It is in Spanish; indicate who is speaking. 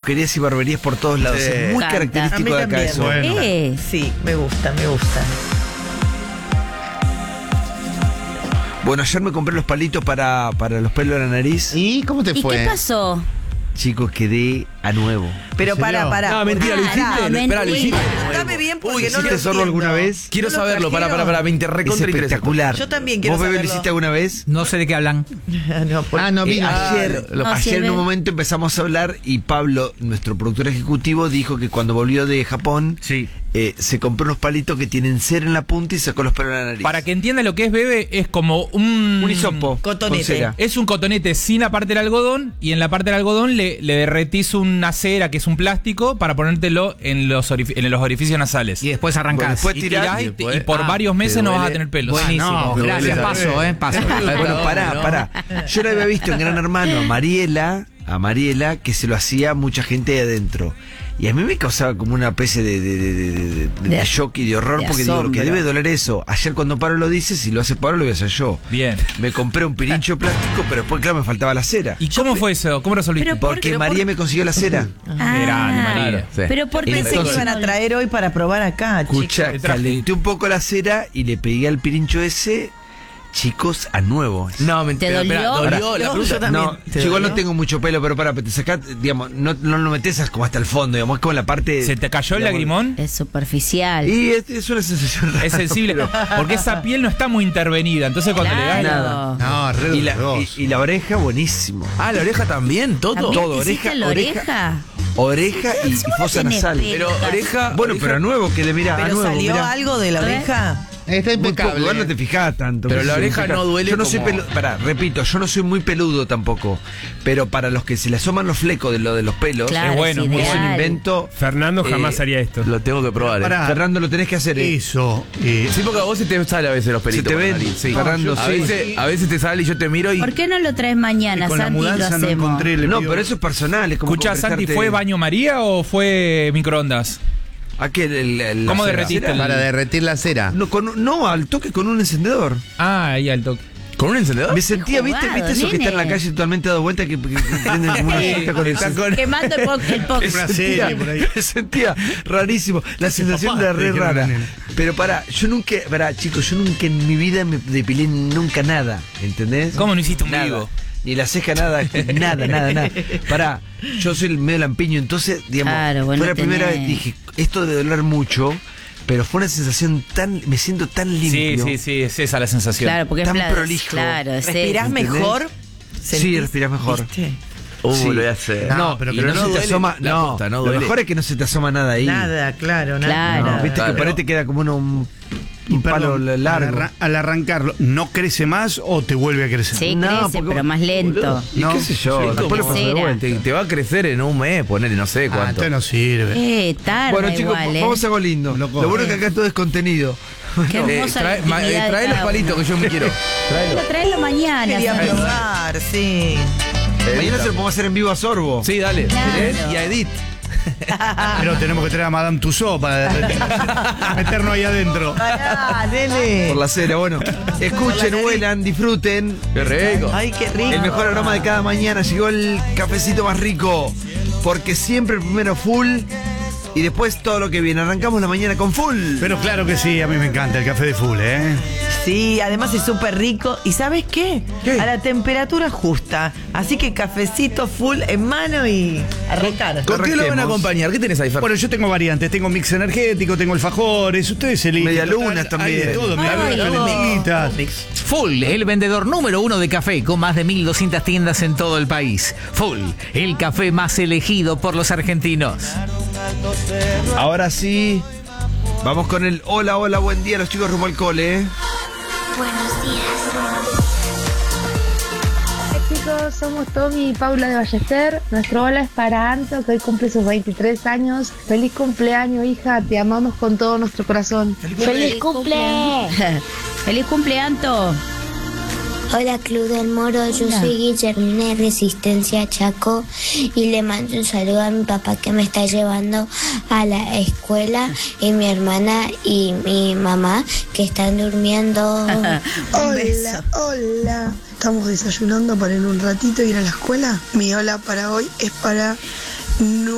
Speaker 1: peluquerías y barberías por todos lados.
Speaker 2: Sí.
Speaker 1: Es muy
Speaker 3: Canta.
Speaker 1: característico de acá
Speaker 3: A mí
Speaker 1: eso.
Speaker 3: también.
Speaker 4: Bueno.
Speaker 3: Sí, me gusta.
Speaker 1: Bueno, ayer me compré los palitos para los pelos de la nariz.
Speaker 2: ¿Y cómo te
Speaker 4: ¿Y
Speaker 2: fue?
Speaker 4: qué pasó?
Speaker 1: Chicos, quedé a nuevo.
Speaker 3: Pero
Speaker 2: ¿En serio?
Speaker 3: para.
Speaker 5: No, mentira, lo hiciste.
Speaker 4: no,
Speaker 5: Espera, lo hiciste.
Speaker 3: Contame bien porque
Speaker 5: Uy,
Speaker 3: no
Speaker 1: ¿Hiciste
Speaker 3: lo
Speaker 1: zorro alguna
Speaker 3: entiendo.
Speaker 1: vez?
Speaker 5: Quiero
Speaker 3: ¿No lo
Speaker 5: saberlo, para,
Speaker 3: trajeron?
Speaker 5: me
Speaker 1: Es
Speaker 5: recontra interesa.
Speaker 1: espectacular.
Speaker 3: Yo también quiero
Speaker 1: ¿Vos, Bebe, lo
Speaker 3: saberlo.
Speaker 1: hiciste alguna vez?
Speaker 6: No sé de qué hablan.
Speaker 3: No, por-
Speaker 2: Ah, no vino.
Speaker 1: Ayer,
Speaker 4: No, sí,
Speaker 1: ayer en
Speaker 4: ve.
Speaker 1: un momento empezamos a hablar y Pablo, nuestro productor ejecutivo, dijo que cuando volvió de Japón
Speaker 6: Sí.
Speaker 1: se compró unos palitos que tienen cera en la punta y sacó los pelos de la nariz.
Speaker 6: Para que entienda lo que es Bebe, es como un
Speaker 1: hisopo
Speaker 3: Cotonete.
Speaker 1: con cera.
Speaker 6: Es un cotonete sin la parte del algodón, y en la parte del algodón le derretís una cera que es un plástico para ponértelo en los orificios nasales.
Speaker 7: Y después arrancás.
Speaker 1: Bueno, después
Speaker 6: Y
Speaker 1: tirás
Speaker 6: tirás
Speaker 1: y
Speaker 6: y
Speaker 1: después-
Speaker 6: por varios meses
Speaker 1: ¿te
Speaker 6: no vas a
Speaker 1: duele?
Speaker 6: tener pelos.
Speaker 7: Buenísimo.
Speaker 2: no, pero
Speaker 7: Gracias,
Speaker 2: duele.
Speaker 7: paso.
Speaker 1: Bueno, pará. Yo la había visto en Gran Hermano a Mariela, que se lo hacía mucha gente de adentro. Y a mí me causaba como una especie de shock y de horror,
Speaker 4: de
Speaker 1: porque digo, lo que
Speaker 4: asombro.
Speaker 1: debe doler eso. Ayer cuando Pablo lo dice, si lo hace Pablo, lo voy a hacer yo.
Speaker 6: Bien.
Speaker 1: Me compré un pirincho plástico, pero después, claro, me faltaba la cera.
Speaker 6: ¿Y cómo fue eso? ¿Cómo resolviste?
Speaker 4: Pero
Speaker 1: Porque María me consiguió la cera.
Speaker 6: Grande, María.
Speaker 5: Sí.
Speaker 4: Pero ¿por qué
Speaker 3: Pensé que
Speaker 1: Entonces-
Speaker 3: iban a traer hoy para probar acá,
Speaker 1: Escucha,
Speaker 3: chicos.
Speaker 1: calenté un poco la cera y le pegué al pirincho ese, chicos, a nuevo.
Speaker 5: No, mentira.
Speaker 4: ¿Te dolió?
Speaker 5: Espera, dolió la
Speaker 3: No,
Speaker 5: fruta.
Speaker 3: yo también.
Speaker 1: No,
Speaker 3: ¿Te
Speaker 1: yo igual
Speaker 3: dolió?
Speaker 1: no tengo mucho pelo, pero para, te sacás, digamos, no lo metes como hasta el fondo, digamos, es como la parte.
Speaker 6: ¿Se te cayó el
Speaker 1: digamos,
Speaker 6: lagrimón?
Speaker 4: Es superficial.
Speaker 1: Y es una sensación rara.
Speaker 6: Es sensible. Porque esa piel no está muy intervenida. Entonces cuando le das
Speaker 4: Claro.
Speaker 2: No, re
Speaker 1: Y la,
Speaker 2: doloroso.
Speaker 1: y la oreja, buenísimo.
Speaker 5: Ah, la oreja también, todo.
Speaker 4: ¿También
Speaker 1: todo,
Speaker 4: te hiciste
Speaker 1: oreja,
Speaker 4: la
Speaker 1: oreja y fosa
Speaker 4: tenés
Speaker 1: nasal.
Speaker 4: pelo.
Speaker 5: Pero oreja.
Speaker 1: Bueno, pero a nuevo, que le mira, a
Speaker 3: ¿Pero
Speaker 1: nuevo,
Speaker 3: salió
Speaker 1: mirá.
Speaker 3: algo de la
Speaker 4: A ver.
Speaker 3: oreja?
Speaker 2: Está
Speaker 1: Muy poco,
Speaker 2: impecable.
Speaker 1: igual no te fijás tanto.
Speaker 5: Pero
Speaker 1: que
Speaker 5: la
Speaker 1: se
Speaker 5: oreja
Speaker 1: fija.
Speaker 5: no duele
Speaker 1: Yo no soy
Speaker 5: como-
Speaker 1: peludo, repito, yo no soy muy peludo tampoco. Pero para los que se le asoman los flecos de los pelos,
Speaker 4: Claro,
Speaker 6: Es bueno,
Speaker 4: es
Speaker 6: muy
Speaker 1: es un
Speaker 4: ideal.
Speaker 1: invento.
Speaker 8: Fernando jamás
Speaker 1: Eh,
Speaker 8: haría esto.
Speaker 5: Lo tengo que probar.
Speaker 2: Pará.
Speaker 1: Fernando, lo tenés que hacer.
Speaker 2: Eso.
Speaker 5: Sí, porque a vos se te sale a veces los pelitos.
Speaker 1: Se te
Speaker 5: por la
Speaker 1: ven,
Speaker 5: nariz, sí.
Speaker 1: Fernando,
Speaker 5: a
Speaker 1: sí.
Speaker 5: veces te sale y yo te miro y.
Speaker 4: ¿Por qué no lo traes mañana,
Speaker 2: Con la
Speaker 4: Santi? Lo
Speaker 2: mudanza no
Speaker 4: hacemos.
Speaker 2: encontré. le
Speaker 1: No,
Speaker 2: pido-
Speaker 1: pero eso es personal. Es como
Speaker 6: Escucha, Santi,
Speaker 1: prestarte-
Speaker 6: ¿fue baño María o fue microondas?
Speaker 1: ¿A qué? La
Speaker 6: ¿Cómo
Speaker 1: cera.
Speaker 6: derretiste el-
Speaker 2: Para derretir la cera.
Speaker 1: No, al toque con un encendedor.
Speaker 6: Ah, ahí al toque.
Speaker 5: ¿Con un encendedor?
Speaker 1: Me sentía,
Speaker 4: jugado,
Speaker 1: ¿viste eso que está en la
Speaker 4: nene.
Speaker 1: calle totalmente dado vuelta que prenden como una fiesta con el
Speaker 4: Quemando el podcast.
Speaker 2: Una serie por ahí.
Speaker 1: Me sentía rarísimo. La sensación
Speaker 2: papá,
Speaker 1: era re
Speaker 2: te dijeron
Speaker 1: rara.
Speaker 2: la nena.
Speaker 1: Pero chicos, yo nunca en mi vida me depilé nunca nada. ¿Entendés?
Speaker 6: ¿Cómo no hiciste un
Speaker 1: Nada.
Speaker 6: vivo?
Speaker 1: Ni la ceja, nada, nada. Pará, yo soy el medio lampiño, entonces, digamos,
Speaker 4: Claro, bueno,
Speaker 1: fue la primera
Speaker 4: tenés-
Speaker 1: vez dije, esto debe doler mucho, pero fue una sensación me siento tan
Speaker 6: Sí,
Speaker 1: limpio.
Speaker 6: sí, es esa la sensación.
Speaker 4: Claro, porque
Speaker 1: Tan
Speaker 4: es plas-
Speaker 1: prolijo.
Speaker 4: Claro, es
Speaker 3: ¿Respirás
Speaker 1: ¿entendés?
Speaker 3: mejor?
Speaker 1: Sí, respirás mejor.
Speaker 3: ¿Viste?
Speaker 1: Sí.
Speaker 5: Lo voy a hacer.
Speaker 1: No,
Speaker 2: pero
Speaker 1: y
Speaker 2: que
Speaker 1: no,
Speaker 2: no
Speaker 1: se te
Speaker 5: duele
Speaker 1: asoma,
Speaker 5: la
Speaker 1: no,
Speaker 5: punta, no
Speaker 1: lo
Speaker 5: duele.
Speaker 1: mejor es que no se te asoma nada ahí.
Speaker 3: Nada, claro, nada.
Speaker 4: Claro.
Speaker 1: No, viste
Speaker 5: Claro.
Speaker 1: que por ahí te queda como un
Speaker 2: Y
Speaker 1: palo
Speaker 2: perdón,
Speaker 1: largo.
Speaker 2: al arrancarlo, ¿no crece más o te vuelve a crecer?
Speaker 4: Sí,
Speaker 1: No,
Speaker 4: crece,
Speaker 1: porque-
Speaker 4: pero más lento.
Speaker 1: Y
Speaker 2: No,
Speaker 1: qué sé yo,
Speaker 5: Sí,
Speaker 1: después
Speaker 5: como
Speaker 1: lo paso de
Speaker 4: cera.
Speaker 1: vuelta.
Speaker 5: Te va a crecer en un mes, ponele, no sé
Speaker 2: Ah,
Speaker 5: cuánto.
Speaker 2: entonces no sirve.
Speaker 4: Tarda
Speaker 1: Bueno, chicos,
Speaker 4: igual,
Speaker 1: vamos a algo lindo.
Speaker 2: Loco.
Speaker 1: Lo bueno es que acá todo es contenido.
Speaker 4: Qué hermosa la intimidad de
Speaker 5: trae los
Speaker 4: cada
Speaker 5: palitos
Speaker 4: uno.
Speaker 5: que yo me quiero.
Speaker 4: Pero traelo mañana.
Speaker 3: Quería
Speaker 4: Santi.
Speaker 3: probar, sí.
Speaker 1: Mañana se lo podemos hacer en vivo a Sorbo.
Speaker 5: Sí, dale.
Speaker 4: Claro.
Speaker 5: ¿Querés? Y a Edith.
Speaker 2: Pero tenemos que traer a Madame Tussauds para meternos ahí adentro.
Speaker 3: Pará, nene.
Speaker 1: Por la cera, bueno. Escuchen, huelan, disfruten.
Speaker 5: Qué rico.
Speaker 3: Ay, qué rico.
Speaker 1: El mejor aroma de cada mañana. Llegó el cafecito más rico. Porque siempre el primero full y después todo lo que viene. Arrancamos la mañana con full.
Speaker 2: Pero claro que sí, a mí me encanta el café de full, ¿eh?
Speaker 3: Sí, además es súper rico. ¿Y sabes qué?
Speaker 1: ¿Qué?
Speaker 3: A la temperatura justa. Así que cafecito full en mano y arrancar.
Speaker 5: ¿Con qué lo van a
Speaker 1: Arranquemos.
Speaker 5: acompañar? ¿Qué tenés ahí, Fer?
Speaker 2: Bueno, yo tengo variantes, tengo mix energético, tengo alfajores, ustedes eligen.
Speaker 1: Medialunas
Speaker 2: Total, hay de
Speaker 1: también.
Speaker 2: todo,
Speaker 4: Ay,
Speaker 2: medialunas, calentitas.
Speaker 7: Full, el vendedor número 1 de café, con más de 1.200 tiendas en todo el país. Full, el café más elegido por los argentinos.
Speaker 1: Ahora sí. Vamos con el hola, buen día, los chicos rumbo al cole.
Speaker 9: Buenos días.
Speaker 10: Hola chicos, somos Tommy y Paula de Ballester. Nuestro hola es para Anto, que hoy cumple sus 23 años. Feliz cumpleaños, hija, te amamos con todo nuestro corazón.
Speaker 9: ¡Feliz cumple!
Speaker 4: ¡Feliz cumpleaños!
Speaker 9: Hola Club del Moro, yo soy Guillermina de Resistencia Chaco y le mando un saludo a mi papá que me está llevando a la escuela y mi hermana y mi mamá que están durmiendo.
Speaker 4: Un beso.
Speaker 11: Hola. Estamos desayunando para en un ratito ir a la escuela. Mi hola para hoy es para